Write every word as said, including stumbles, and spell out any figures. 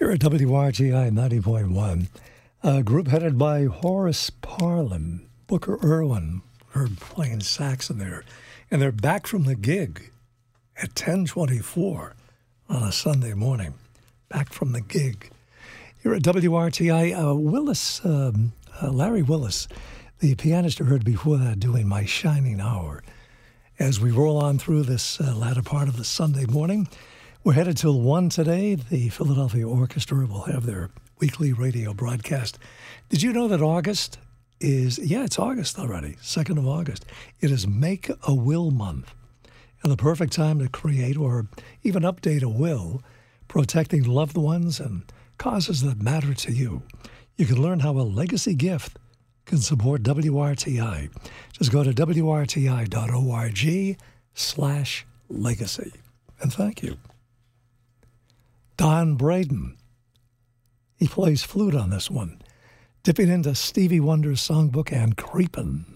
Here at W R T I ninety point one, a group headed by Horace Parlan, Booker Irwin, heard playing sax in there, and they're back from the gig at ten twenty-four on a Sunday morning. Back from the gig. Here at W R T I, uh, Willis, um, uh, Larry Willis, the pianist you heard before that, doing My Shining Hour. As we roll on through this uh, latter part of the Sunday morning, we're headed till one today. The Philadelphia Orchestra will have their weekly radio broadcast. Did you know that August is, yeah, it's August already, second of August. It is Make a Will Month, and the perfect time to create or even update a will, protecting loved ones and causes that matter to you. You can learn how a legacy gift can support W R T I. Just go to W R T I dot org slash legacy. And thank you. Don Braden. He plays flute on this one, dipping into Stevie Wonder's songbook and creepin'.